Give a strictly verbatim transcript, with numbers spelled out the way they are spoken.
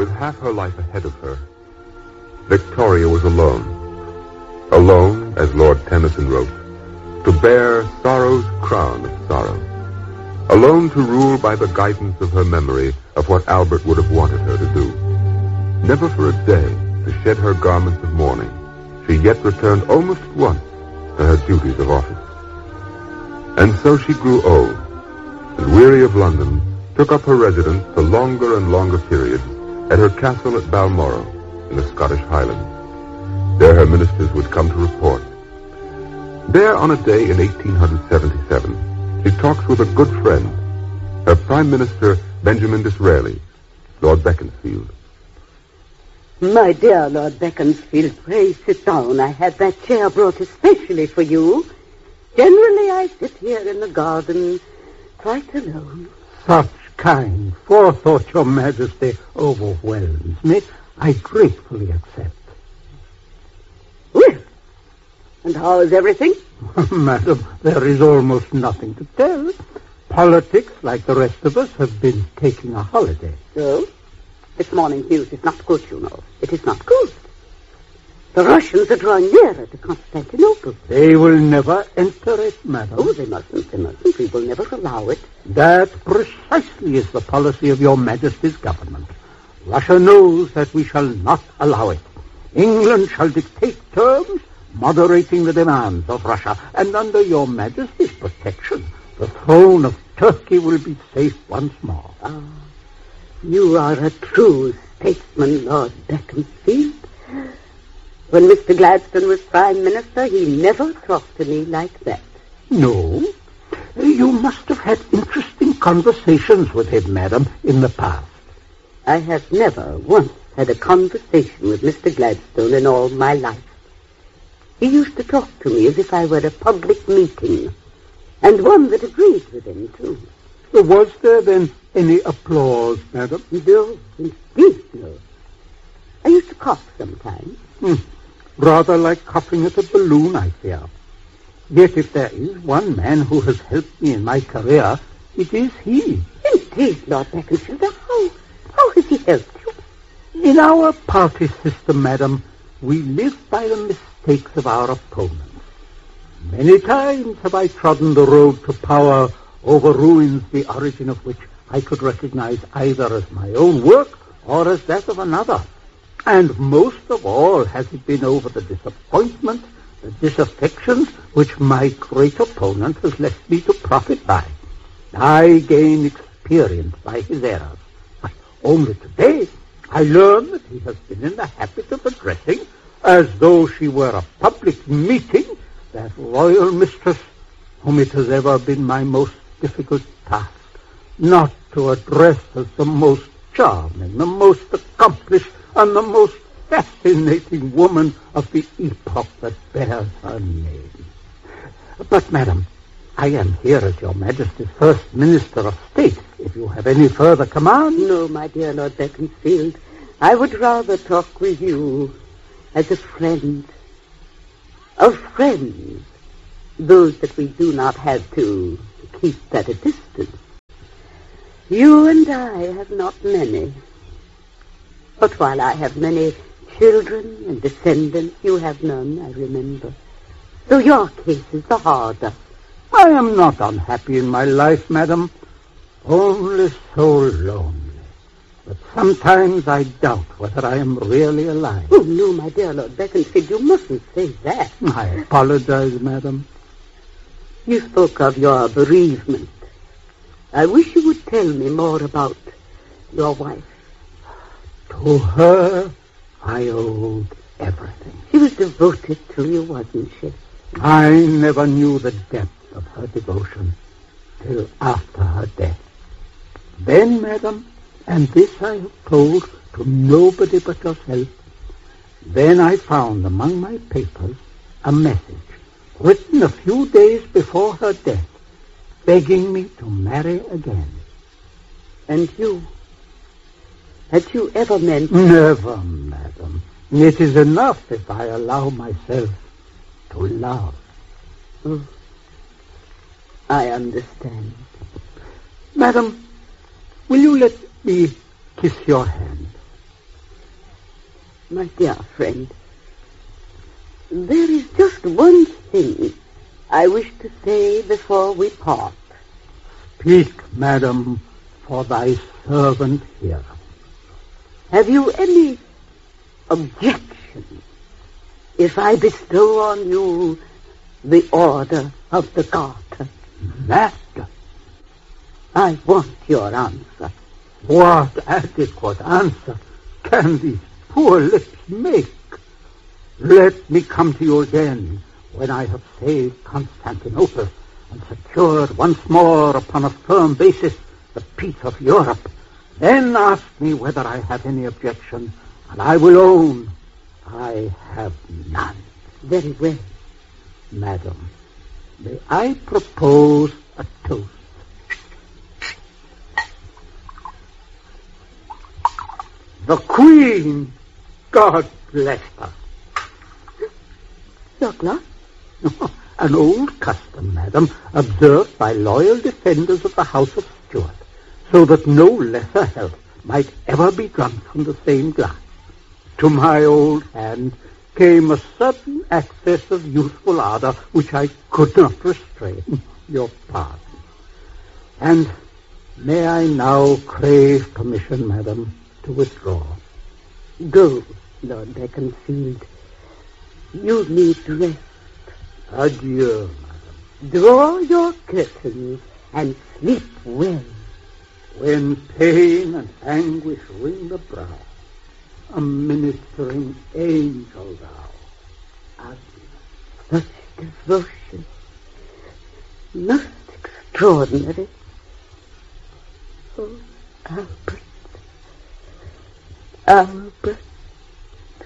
with half her life ahead of her, Victoria was alone. Alone, as Lord Tennyson wrote, to bear sorrow's crown of sorrow. Alone to rule by the guidance of her memory of what Albert would have wanted her to do. Never for a day to shed her garments of mourning, she yet returned almost at once to her duties of office. And so she grew old, and weary of London, took up her residence for longer and longer periods at her castle at Balmoral in the Scottish Highlands. There her ministers would come to report. There on a day in eighteen seventy-seven, she talks with a good friend, her Prime Minister Benjamin Disraeli, Lord Beaconsfield. My dear Lord Beaconsfield, pray sit down. I had that chair brought especially for you. Generally I sit here in the garden, quite alone. Such kind forethought, Your Majesty, overwhelms me. I gratefully accept. Well, and how is everything? Madam, there is almost nothing to tell. Politics, like the rest of us, have been taking a holiday. So? This morning's news is not good, you know. It is not good. The Russians are drawing nearer to Constantinople. They will never enter it, madam. Oh, they mustn't, they mustn't. We will never allow it. That precisely is the policy of Your Majesty's government. Russia knows that we shall not allow it. England shall dictate terms, moderating the demands of Russia, and under Your Majesty's protection, the throne of Turkey will be safe once more. Ah, you are a true statesman, Lord Beaconsfield. When Mister Gladstone was Prime Minister, he never talked to me like that. No. You must have had interesting conversations with him, madam, in the past. I have never once had a conversation with Mister Gladstone in all my life. He used to talk to me as if I were a public meeting, and one that agreed with him, too. Was there, then, any applause, madam? No, indeed, no. I used to cough sometimes. Hmm. Rather like coughing at a balloon, I fear. Yet if there is one man who has helped me in my career, it is he. Indeed, Lord Beaconsfield. How, how has he helped you? In our party system, madam, we live by the mistakes of our opponents. Many times have I trodden the road to power over ruins the origin of which I could recognize either as my own work or as that of another. And most of all has it been over the disappointment, the disaffections which my great opponent has left me to profit by. I gain experience by his errors. But only today I learn that he has been in the habit of addressing, as though she were a public meeting, that royal mistress whom it has ever been my most difficult task not to address as the most charming, the most accomplished, and the most fascinating woman of the epoch that bears her name. But, madam, I am here as Your Majesty's First Minister of State. If you have any further command... No, my dear Lord Beaconsfield. I would rather talk with you as a friend. Of friends. Those that we do not have to keep at a distance. You and I have not many. But while I have many children and descendants, you have none, I remember. So your case is the harder. I am not unhappy in my life, madam. Only so lonely. But sometimes I doubt whether I am really alive. Oh, no, my dear Lord Beaconsfield, you mustn't say that. I apologize, madam. You spoke of your bereavement. I wish you would tell me more about your wife. To her, I owed everything. She was devoted to you, wasn't she? I never knew the depth of her devotion till after her death. Then, madam, and this I have told to nobody but yourself, then I found among my papers a message written a few days before her death, begging me to marry again. And you? Had you ever meant... Never, madam. It is enough if I allow myself to love. Oh, I understand. Madam, will you let me kiss your hand? My dear friend, there is just one thing I wish to say before we part. Speak, madam, for thy servant here. Have you any objection if I bestow on you the Order of the Garter? Master, I want your answer. what adequate answer can these poor lips make? Let me come to you again when I have saved Constantinople and secured once more upon a firm basis the peace of Europe. Then ask me whether I have any objection, and I will own I have none. Very well. Madam, may I propose a toast? The Queen, God bless her. Douglas? An old custom, madam, observed by loyal defenders of the House of Stuart, so that no lesser health might ever be drunk from the same glass. To my old hand came a sudden access of youthful ardor which I could not restrain. Your pardon. And may I now crave permission, madam, to withdraw? Go, Lord Beaconsfield. You need rest. Adieu, madam. Draw your curtains and sleep well. When pain and anguish wring the brow, a ministering angel thou. Adieu. Such devotion. Most extraordinary. Oh, Albert. Albert.